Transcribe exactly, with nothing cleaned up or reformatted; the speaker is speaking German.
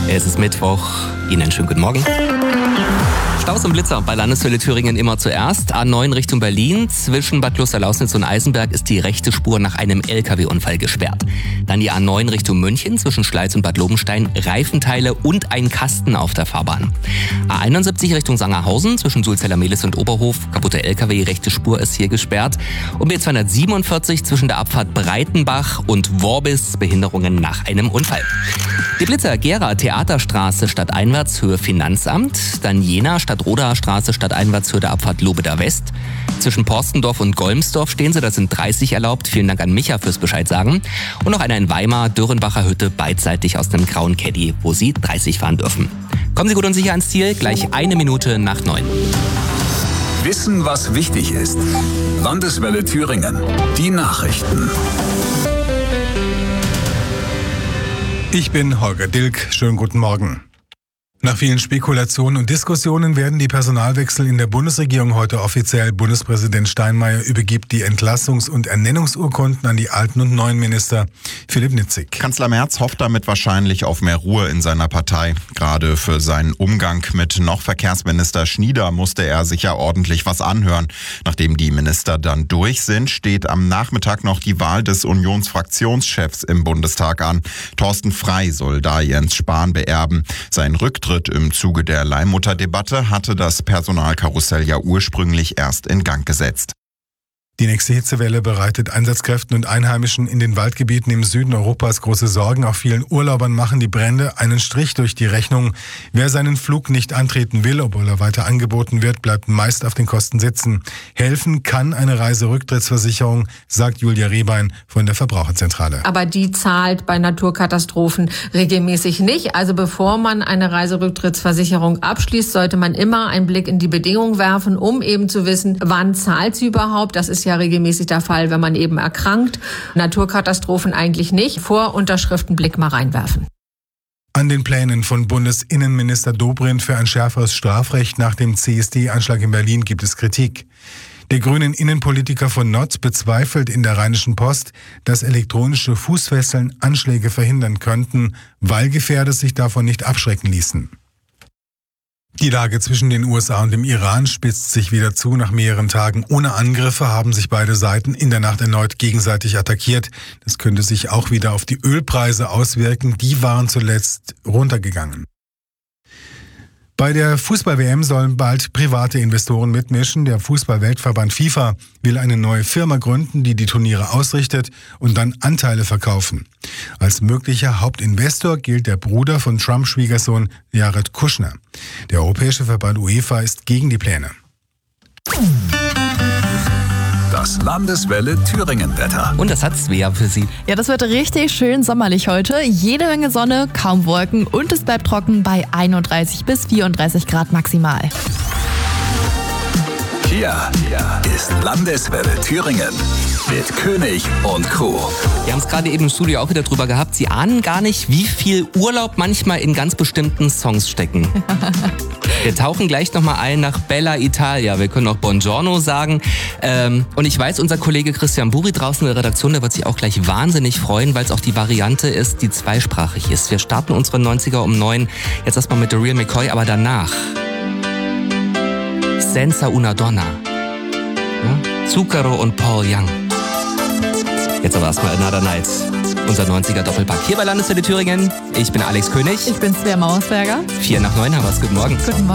Es ist Mittwoch. Ihnen einen schönen guten Morgen. Staus und Blitzer bei Landeswelle Thüringen immer zuerst. A neun Richtung Berlin. Zwischen Bad Klosterlausnitz und Eisenberg ist die rechte Spur nach einem L K W-Unfall gesperrt. Dann die A neun Richtung München zwischen Schleiz und Bad Lobenstein. Reifenteile und ein Kasten auf der Fahrbahn. A einundsiebzig Richtung Sangerhausen zwischen Sulzeller-Mehlis und Oberhof. Kaputte L K W, rechte Spur ist hier gesperrt. Und B zweihundertsiebenundvierzig zwischen der Abfahrt Breitenbach und Worbis. Behinderungen nach einem Unfall. Die Blitzer Gera Theaterstraße stadteinwärts Höhe Finanzamt. Dann Jena Stadtroder Straße stadteinwärts Höhe der Abfahrt Lobeda West. Zwischen Porstendorf und Golmsdorf stehen sie, das sind dreißig erlaubt. Vielen Dank an Micha fürs Bescheid sagen. Und noch einer in Weimar, Dürrenbacher Hütte, beidseitig aus einem grauen Caddy, wo Sie dreißig fahren dürfen. Kommen Sie gut und sicher ans Ziel, gleich eine Minute nach neun. Wissen, was wichtig ist. Landeswelle Thüringen. Die Nachrichten. Ich bin Holger Dilk. Schönen guten Morgen. Nach vielen Spekulationen und Diskussionen werden die Personalwechsel in der Bundesregierung heute offiziell. Bundespräsident Steinmeier übergibt die Entlassungs- und Ernennungsurkunden an die alten und neuen Minister. Philipp Nitzig. Kanzler Merz hofft damit wahrscheinlich auf mehr Ruhe in seiner Partei. Gerade für seinen Umgang mit noch Verkehrsminister Schnieder musste er sich ja ordentlich was anhören. Nachdem die Minister dann durch sind, steht am Nachmittag noch die Wahl des Unionsfraktionschefs im Bundestag an. Thorsten Frey soll da Jens Spahn beerben. Sein Rücktritt im Zuge der Leihmutterdebatte hatte das Personalkarussell ja ursprünglich erst in Gang gesetzt. Die nächste Hitzewelle bereitet Einsatzkräften und Einheimischen in den Waldgebieten im Süden Europas große Sorgen. Auch vielen Urlaubern machen die Brände einen Strich durch die Rechnung. Wer seinen Flug nicht antreten will, obwohl er weiter angeboten wird, bleibt meist auf den Kosten sitzen. Helfen kann eine Reiserücktrittsversicherung, sagt Julia Rehbein von der Verbraucherzentrale. Aber die zahlt bei Naturkatastrophen regelmäßig nicht. Also bevor man eine Reiserücktrittsversicherung abschließt, sollte man immer einen Blick in die Bedingungen werfen, um eben zu wissen, wann zahlt sie überhaupt. Das ist ja regelmäßig der Fall, wenn man eben erkrankt. Naturkatastrophen eigentlich nicht. Vor Unterschriften Blick mal reinwerfen. An den Plänen von Bundesinnenminister Dobrindt für ein schärferes Strafrecht nach dem C S D-Anschlag in Berlin gibt es Kritik. Der grünen Innenpolitiker von Notz bezweifelt in der Rheinischen Post, dass elektronische Fußfesseln Anschläge verhindern könnten, weil Gefährder sich davon nicht abschrecken ließen. Die Lage zwischen den U S A und dem Iran spitzt sich wieder zu. Nach mehreren Tagen ohne Angriffe haben sich beide Seiten in der Nacht erneut gegenseitig attackiert. Das könnte sich auch wieder auf die Ölpreise auswirken. Die waren zuletzt runtergegangen. Bei der Fußball-W M sollen bald private Investoren mitmischen. Der Fußball-Weltverband FIFA will eine neue Firma gründen, die die Turniere ausrichtet und dann Anteile verkaufen. Als möglicher Hauptinvestor gilt der Bruder von Trumps Schwiegersohn Jared Kushner. Der Europäische Verband UEFA ist gegen die Pläne. Das Landeswelle Thüringen-Wetter. Und das hat Svea für Sie. Ja, das wird richtig schön sommerlich heute. Jede Menge Sonne, kaum Wolken und es bleibt trocken bei einunddreißig bis vierunddreißig Grad maximal. Hier ist Landeswelle Thüringen mit König und Crew. Wir haben es gerade eben im Studio auch wieder drüber gehabt. Sie ahnen gar nicht, wie viel Urlaub manchmal in ganz bestimmten Songs stecken. Wir tauchen gleich nochmal ein nach Bella Italia. Wir können auch Buongiorno sagen. Ähm, und ich weiß, unser Kollege Christian Buri draußen in der Redaktion, der wird sich auch gleich wahnsinnig freuen, weil es auch die Variante ist, die zweisprachig ist. Wir starten unsere neunziger um neun. Jetzt erstmal mit The Real McCoy, aber danach Senza una donna. Ja? Zucchero und Paul Young. Jetzt aber erstmal Another Night. Unser neunziger Doppelpack hier bei Landeswelle Thüringen. Ich bin Alex König. Ich bin Svea Mauersberger. Vier nach neun haben wir es. Guten Morgen. Guten Morgen.